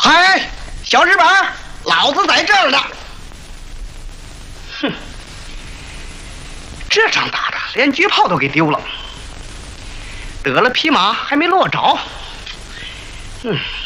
嗨，小日本，老子在这儿呢。哼，这仗打的连狙炮都给丢了，得了匹马还没落着。